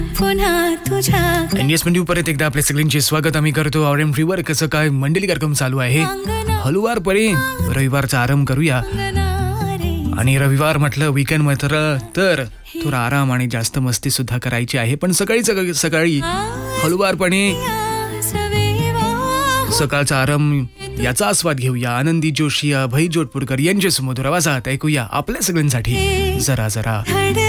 पुन्हा तुझ्या NS mandu परत एकदा आपल्या सगळ्यांचे स्वागत आम्ही करतो. RM फ्रीवर कसं काय मंडळी कार्यक्रम चालू आहे. हलुवार परी रविवारचा आराम करूया. आणि रविवार म्हटलं वीकेंड म्हटलं तर थोडा आराम आणि जास्त मस्ती सुद्धा करायची आहे. पण सकाळी सकाळी हलुवारपणे सकाळचा आराम याचा आस्वाद घेऊया. आनंदी जोशी, अभय जोधपूरकर यांच्या सुमधुर आवाजात ऐकूया आपल्या सगळ्यांसाठी जरा जरा.